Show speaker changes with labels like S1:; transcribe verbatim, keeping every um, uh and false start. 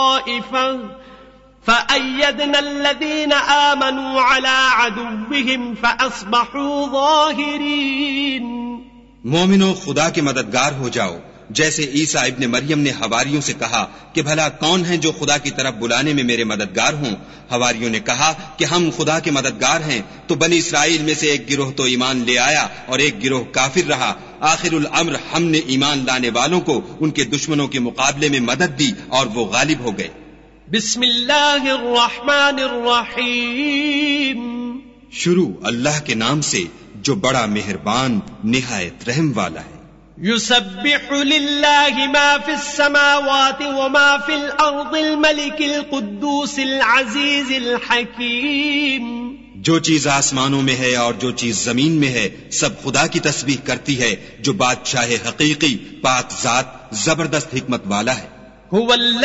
S1: فأيدنا الذين آمنوا على عدوهم فأصبحوا ظاهرين।
S2: मोमिनो, खुदा के मददगार हो जाओ, जैसे ईसा इब्ने मरियम ने हवारियों से कहा कि भला कौन है जो खुदा की तरफ बुलाने में मेरे मददगार हों। हवारियों ने कहा कि हम खुदा के मददगार हैं। तो बनी इसराइल में से एक गिरोह तो ईमान ले आया और एक गिरोह काफिर रहा। आखिरुल अम्र हमने ईमान लाने वालों को उनके दुश्मनों के मुकाबले में मदद दी और वो गालिब हो गए।
S1: बिस्मिल्लाहिर रहमानिर रहीम।
S2: शुरू अल्लाह के नाम से जो बड़ा मेहरबान निहायत रहम वाला है।
S1: युसब्बिहु लिल्लाहि मा फिस समावाति व मा फिल अर्दिल मलिकिल कुद्दूसिल अजीजिल हकीम।
S2: जो चीज आसमानों में है और जो चीज जमीन में है सब खुदा की तस्बीह करती है, जो बादशाह हकीकी पाक जात जबरदस्त हिकमत वाला है।